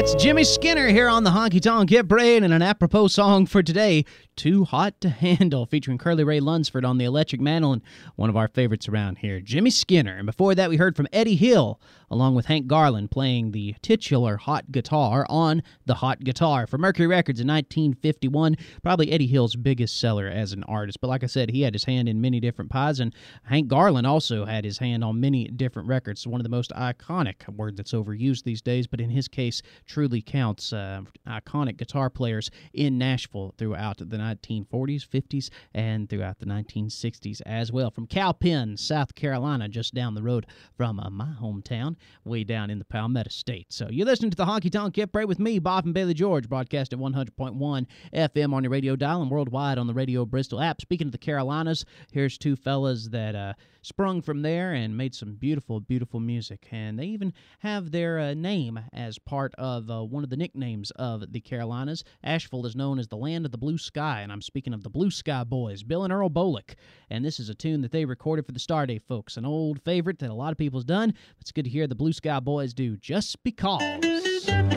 That's Jimmy Skinner here on the Honky Tonk Hit Parade, and an apropos song for today, Too Hot to Handle, featuring Curly Ray Lunsford on the electric mandolin, one of our favorites around here, Jimmy Skinner. And before that, we heard from Eddie Hill, along with Hank Garland, playing the titular hot guitar on the hot guitar for Mercury Records in 1951. Probably Eddie Hill's biggest seller as an artist. But like I said, he had his hand in many different pies, and Hank Garland also had his hand on many different records. One of the most iconic, a word that's overused these days, but in his case, truly counts, iconic guitar players in Nashville throughout the 1940s, 50s, and throughout the 1960s as well. From Cowpen, South Carolina, just down the road from my hometown, way down in the Palmetto State. So you're listening to the Honky Tonk Hit Parade with me, Bob and Bailey George, broadcast at 100.1 FM on your radio dial and worldwide on the Radio Bristol app. Speaking of the Carolinas, here's two fellas that sprung from there and made some beautiful, beautiful music. And they even have their name as part of one of the nicknames of the Carolinas. Asheville is known as the land of the blue sky, and I'm speaking of the Blue Sky Boys, Bill and Earl Bolick. And this is a tune that they recorded for the Starday folks, an old favorite that a lot of people's done. It's good to hear the Blue Sky Boys do Just Because.